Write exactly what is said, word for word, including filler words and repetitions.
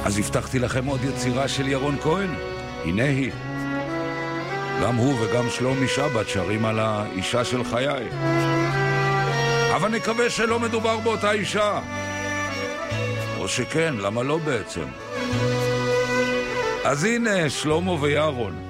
אז הבטחתי לכם עוד יצירה של ירון כהן. הנה היא. גם הוא וגם שלומי שבת שרים על האישה של חיי. אבל נקווה שלא מדובר באותה אישה. או שכן, למה לא בעצם? אז הנה שלמה וירון.